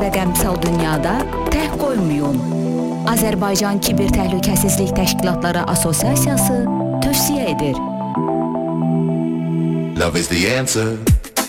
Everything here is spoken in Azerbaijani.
Rəqəmsal dünyada tək qoymayın. Azərbaycan Kiber Təhlükəsizlik Təşkilatları Assosiasiyası tövsiyə edir. Love is the answer.